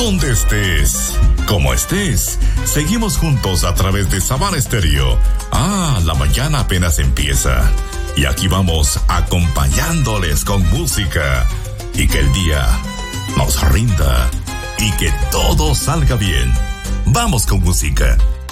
donde estés, como estés, seguimos juntos a través de Sabana Estéreo. La mañana apenas empieza y aquí vamos acompañándoles con música y que el día nos rinda y que todo salga bien. Vamos con música.